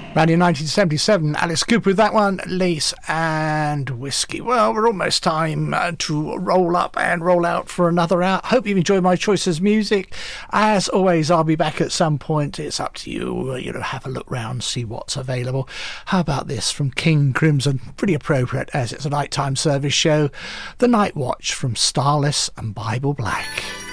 Around in 1977, Alice Cooper with that one, Lace and Whiskey. Well, we're almost time to roll up and roll out for another hour. Hope you've enjoyed my choices of music. As always, I'll be back at some point. It's up to you. Have a look round, see what's available. How about this from King Crimson? Pretty appropriate as it's a nighttime service show. The Night Watch from Starless and Bible Black.